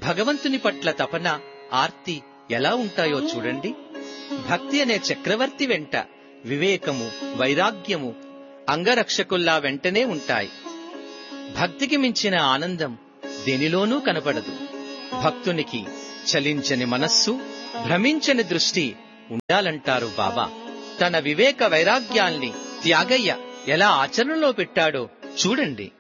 భగవంతుని పట్ల తపన, ఆర్తి ఎలా ఉంటాయో చూడండి. భక్తి అనే చక్రవర్తి వెంట వివేకము, వైరాగ్యము అంగరక్షకుల్లా వెంటనే ఉంటాయి. భక్తికి మించిన ఆనందం దేనిలోనూ కనపడదు. భక్తునికి చలించని మనస్సు, భ్రమించని దృష్టి ఉండాలంటారు బాబా. తన వివేక వైరాగ్యాల్ని త్యాగయ్య ఎలా ఆచరణలో పెట్టాడో చూడండి.